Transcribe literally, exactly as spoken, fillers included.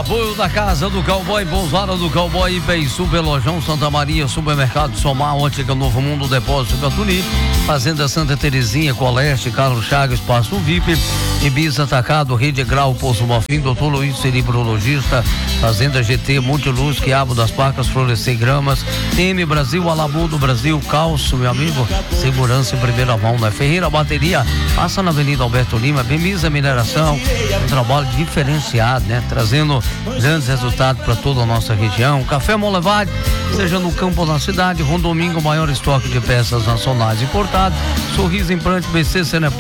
apoio da Casa do Cowboy, Pousada do Cowboy, Bem Super Lojão Santa Maria, Supermercado Somar, Ótica Novo Mundo, Depósito Catuni, Fazenda Santa Terezinha, Coleste, Carlos Chagas, Espaço V I P, Ibiza Atacado, Rede Grau, Poço Bofim, doutor Luiz Cerebrologista, Fazenda G T, Multiluz, Quiabo das Pacas, Florescer Gramas, M Brasil, Alabu do Brasil, Calço, meu amigo, segurança em primeira mão, né? Ferreira Bateria, passa na Avenida Alberto Lima, Bemisa Mineração, um trabalho diferenciado, né? Trazendo grandes resultados para toda a nossa região. Café Molevade, seja no campo ou na cidade, Rondomingo, maior estoque de peças nacionais importadas, Sorriso Implante B C, Senepol,